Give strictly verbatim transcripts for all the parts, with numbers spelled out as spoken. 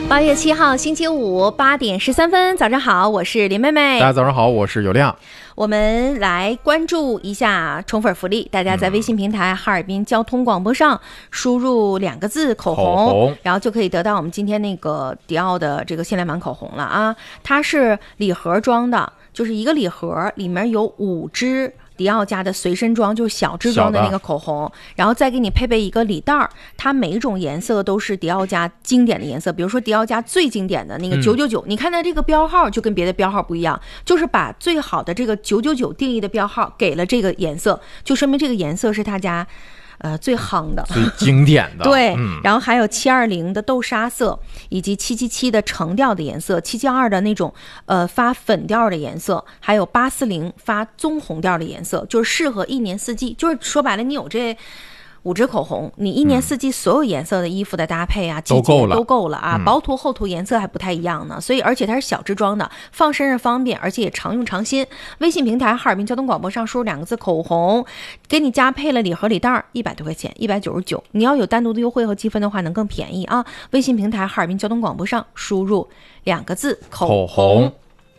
八月七号星期五八点十三分，早上好，我是林妹妹。 大家早上好，我是有亮。 我们来关注一下宠粉福利，大家在微信平台哈尔滨交通广播上输入两个字口红， 口红然后就可以得到我们今天那个迪奥的这个限量版口红了啊。它是礼盒装的，就是一个礼盒里面有五支迪奥家的随身装，就是小支装的那个口红，然后再给你配备一个礼袋儿，它每一种颜色都是迪奥家经典的颜色，比如说迪奥家最经典的那个九九九，你看它这个标号就跟别的标号不一样，就是把最好的这个九九九定义的标号给了这个颜色，就说明这个颜色是他家呃，最夯的、 最经典的， 对、 嗯， 然后还有七二零的豆沙色，以及七七七的橙调的颜色，七七二的那种呃发粉调的颜色，还有八四零发棕红调的颜色，就是适合一年四季。就是说白了，你有这五支口红，你一年四季所有颜色的衣服的搭配啊，嗯、季节都够了， 都够了啊、 嗯， 薄涂厚涂颜色还不太一样呢，所以而且它是小支装的，放身上方便，而且也常用常新。微信平台哈尔滨交通广播上输入两个字口红，给你加配了礼盒礼袋，一百多块钱，一百九十九。你要有单独的优惠和积分的话，能更便宜啊。微信平台哈尔滨交通广播上输入两个字口红。口红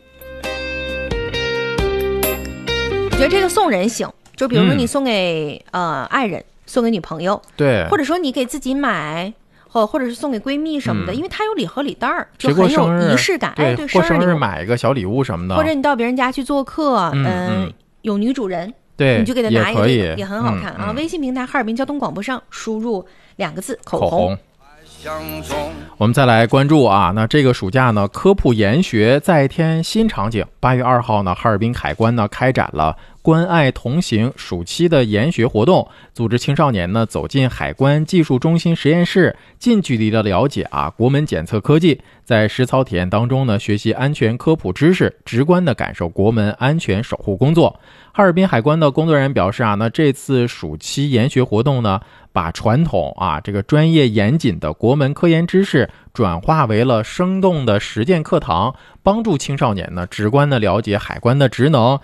我觉得这个送人行，就比如说你送给、嗯、呃爱人。送给女朋友， 对， 或者说你给自己买，或或者是送给闺蜜什么的，嗯、因为它有礼盒礼袋儿，就很有仪式感。 对， 哎，对， 过生日买一个小礼物什么的， 或者你到别人家去做客，嗯、呃嗯， 有女主人， 对， 你就给他拿一个、这个，也很好看啊。 嗯嗯、 微信平台哈尔滨交通广播上输入两个字口红。 口红我们再来关注啊，那这个暑假呢，科普研学再添新场景。八月二号呢，哈尔滨海关呢开展了关爱同行暑期的研学活动，组织青少年呢走进海关技术中心实验室，近距离的了解啊国门检测科技，在实操体验当中呢学习安全科普知识，直观的感受国门安全守护工作。哈尔滨海关的工作人员表示啊，那这次暑期研学活动呢，把传统啊这个专业严谨的国门科研知识转化为了生动的实践课堂，帮助青少年呢直观的了解海关的职能，